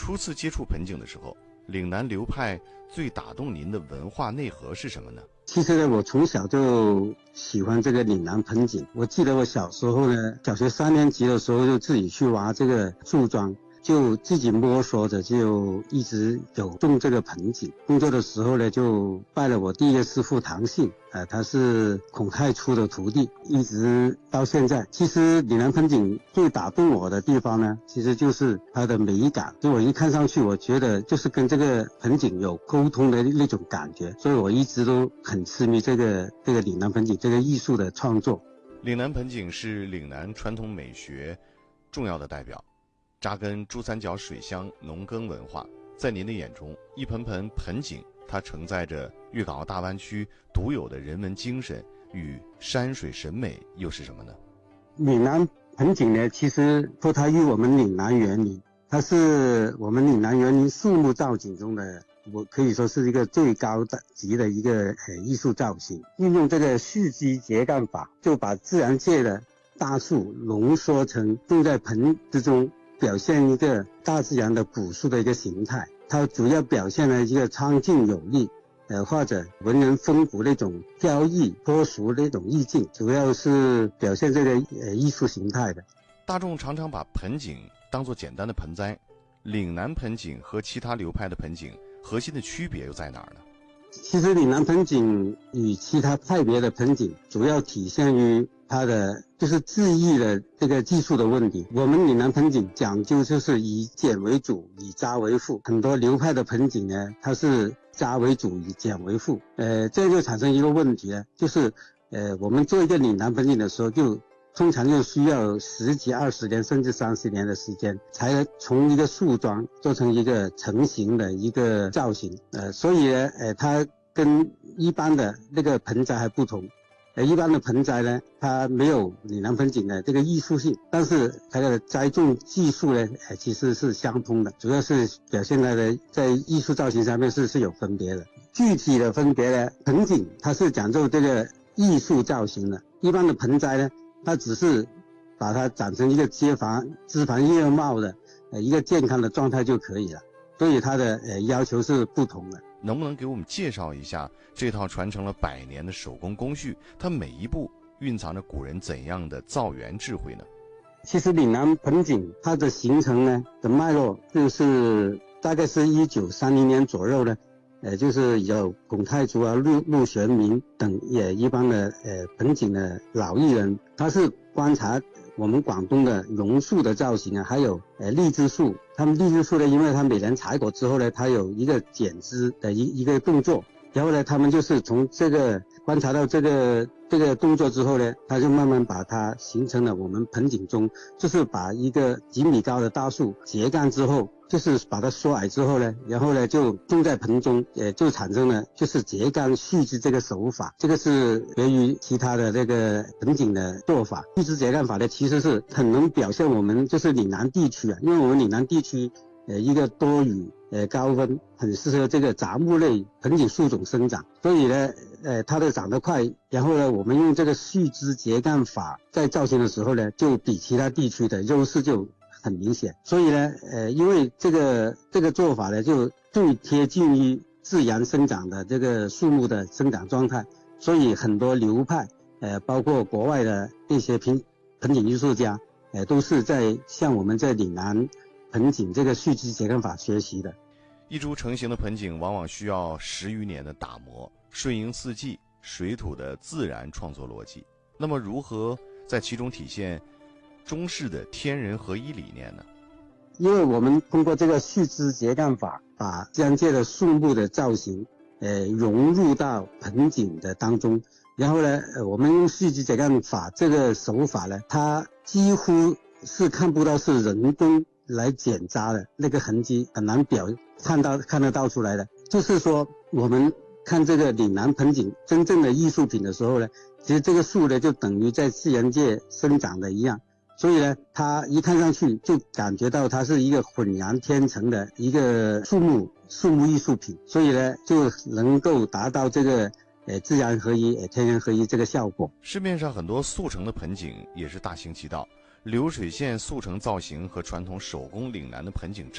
初次接触盆景的时候，岭南流派最打动您的文化内核是什么呢？ 其实呢，我从小就喜欢这个岭南盆景。我记得我小时候呢，小学3年级的时候就自己去挖这个树桩，就自己摸索着就一直有种这个盆景。工作的时候呢，就拜了我第一个师傅唐信，他是孔太初的徒弟，一直到现在。其实岭南盆景最打动我的地方呢，其实就是它的美感。就我一看上去，我觉得就是跟这个盆景有沟通的那种感觉，所以我一直都很痴迷这个岭南盆景这个艺术的创作。 岭南盆景是岭南传统美学重要的代表，扎根珠三角水乡农耕文化。在您的眼中，一盆盆盆景它承载着粤港澳大湾区独有的人文精神，与山水审美又是什么呢？ 岭南盆景呢，其实脱胎于我们岭南园林，它是我们岭南园林树木造景中的，我可以说是一个最高级的一个艺术造型。运用这个蓄积结干法，就把自然界的大树浓缩成种在盆之中，表现一个大自然的朴素的一个形态。它主要表现了一个苍劲有力，或者文人风骨那种飘逸脱俗那种意境，主要是表现这个艺术形态的。 大众常常把盆景当作简单的盆栽，岭南盆景和其他流派的盆景核心的区别又在哪儿呢？ 其实岭南盆景与其他派别的盆景主要体现于它的就是制艺的这个技术的问题。我们岭南盆景讲究就是以简为主，以扎为副。很多流派的盆景呢，它是扎为主，以简为副。这就产生一个问题呢，就是我们做一个岭南盆景的时候，通常就需要10几20年甚至30年的时间，才从一个树桩做成一个成型的一个造型。所以呢，它跟一般的那个盆栽还不同。一般的盆栽呢，它没有岭南盆景的这个艺术性，但是它的栽种技术呢，其实是相通的，主要是表现在艺术造型上面是有分别的。具体的分别呢，盆景它是讲究这个艺术造型的，一般的盆栽呢，它只是把它长成一个枝繁叶茂的一个健康的状态就可以了，所以它的要求是不同的。 能不能给我们介绍一下这套传承了100年的手工工序，它每一步蕴藏着古人怎样的造园智慧呢？ 其实岭南盆景它的形成呢的脉络，就是大概是1930年左右呢，就是有孔太初啊、陆玄明等一般的盆景的老艺人，他是观察我们广东的榕树的造型啊，还有荔枝树。他们荔枝树呢，因为它每年采果之后呢，它有一个剪枝的一个动作，然后呢，他们就是从这个观察到这个动作之后呢，他就慢慢把它形成了我们盆景中，就是把一个几米高的大树截干之后，就是把它缩矮之后呢，然后呢就种在盆中，就产生了就是截干蓄枝这个手法。这个是源于其他的这个盆景的做法。蓄枝截干法呢，其实是很能表现我们就是岭南地区啊，因为我们岭南地区一个多雨高温，很适合这个杂木类盆景树种生长，所以呢它的长得快，然后呢我们用这个蓄枝截干法在造型的时候呢，就比其他地区的优势就很明显。所以呢因为这个做法呢就最贴近于自然生长的这个树木的生长状态，所以很多流派包括国外的那些盆景艺术家都是向我们在岭南盆景这个蓄枝截干法学习的。 一株成型的盆景往往需要10余年的打磨，顺应四季水土的自然创作逻辑。那么如何在其中体现中式的天人合一理念呢？ 因为我们通过这个蓄枝截干法，把自然界的树木的造型融入到盆景的当中，然后呢我们用蓄枝截干法这个手法呢，它几乎是看不到是人工来剪扎的那个痕迹，很难看得到出来的。就是说我们看这个岭南盆景真正的艺术品的时候呢，其实这个树呢就等于在自然界生长的一样，所以呢它一看上去就感觉到它是一个浑然天成的一个树木艺术品，所以呢就能够达到这个自然合一天人合一这个效果。 市面上很多速成的盆景也是大行其道，流水线速成造型和传统手工岭南的盆景